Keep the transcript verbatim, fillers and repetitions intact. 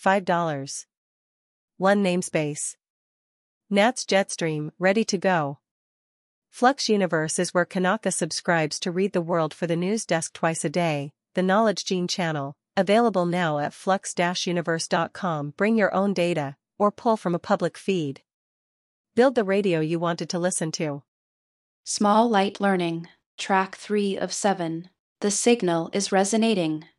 five dollars. one namespace. Nats Jetstream, ready to go. Flux Universe is where Kanaka subscribes to read the world for the news desk twice a day, the Knowledge Gene channel, available now at flux dash universe dot com. Bring your own data, or pull from a public feed. Build the radio you wanted to listen to. Small Light Learning, Track three of seven. The signal is resonating.